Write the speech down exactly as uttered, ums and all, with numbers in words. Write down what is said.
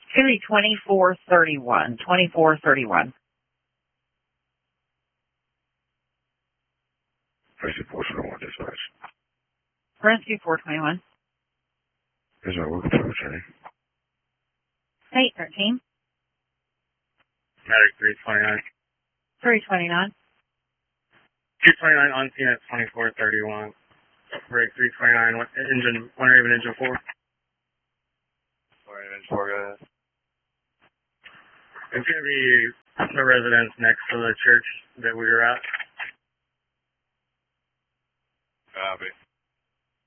It's going to be twenty-four thirty-one. twenty-four thirty-one. Rescue four twenty-one dispatch. Rescue four twenty-one. Is our work approach, honey? eight thirteen. Medic three twenty-nine. three twenty-nine. two twenty-nine on scene at twenty-four thirty-one. Break three twenty-nine. What engine? One Raven engine four. One Raven engine four, go ahead. It's going to be the residence next to the church that we were at. Copy.